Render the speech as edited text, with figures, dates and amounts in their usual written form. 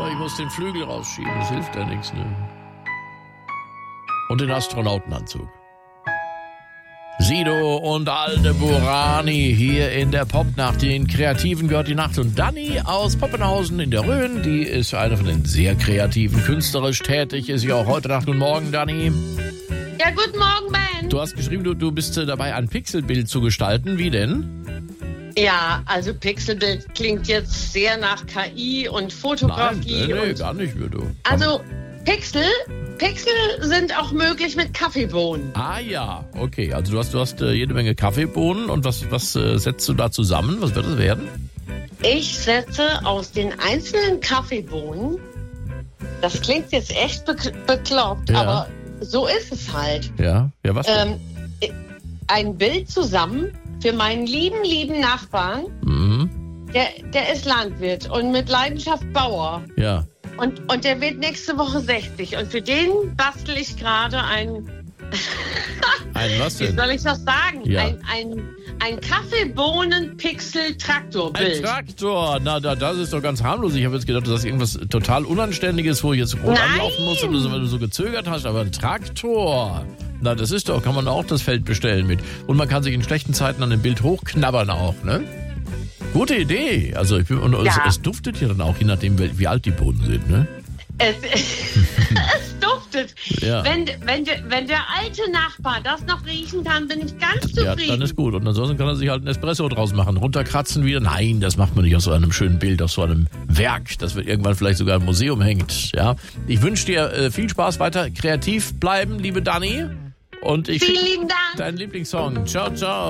Oh, ich muss den Flügel rausschieben, das hilft ja nichts, ne? Und den Astronautenanzug. Sido und Aldeburani hier in der Popnacht. Den Kreativen gehört die Nacht. Und Dani aus Poppenhausen in der Rhön, die ist eine von den sehr kreativen, künstlerisch tätig. Ist ja auch heute Nacht und Morgen, Dani. Ja, guten Morgen, Ben. Du hast geschrieben, du bist dabei, ein Pixelbild zu gestalten. Wie denn? Ja, also Pixelbild klingt jetzt sehr nach KI und Fotografie. Nein, gar nicht, wie du. Also Pixel sind auch möglich mit Kaffeebohnen. Ah ja, okay. Also du hast jede Menge Kaffeebohnen. Und was setzt du da zusammen? Was wird das werden? Ich setze aus den einzelnen Kaffeebohnen, das klingt jetzt echt bekloppt, Ja. aber so ist es halt. Ja, was? Ein Bild zusammen für meinen lieben Nachbarn. Mhm. Der ist Landwirt und mit Leidenschaft Bauer. Ja. Und der wird nächste Woche 60. Und für den bastel ich gerade ein Was wie denn? soll ich das sagen? Ja. Ein Kaffeebohnen-Pixel-Traktorbild. Ein Traktor, das ist doch ganz harmlos. Ich habe jetzt gedacht, das ist irgendwas total Unanständiges, wo ich jetzt rot anlaufen muss oder so, wenn du so gezögert hast. Aber ein Traktor, das ist doch, kann man auch das Feld bestellen mit. Und man kann sich in schlechten Zeiten an dem Bild hochknabbern auch, ne? Gute Idee. Also es duftet ja dann auch, je nachdem, wie alt die Bohnen sind, ne? Es duftet. Ja. Wenn der alte Nachbar das noch riechen kann, bin ich ganz zufrieden. Ja, dann ist gut. Und ansonsten kann er sich halt einen Espresso draus machen. Runterkratzen wieder. Nein, das macht man nicht aus so einem schönen Bild, aus so einem Werk, das wird irgendwann vielleicht sogar im Museum hängt. Ja. Ich wünsche dir viel Spaß weiter. Kreativ bleiben, liebe Dani. Und ich Vielen lieben Dank. Dein Lieblingssong. Ciao, ciao.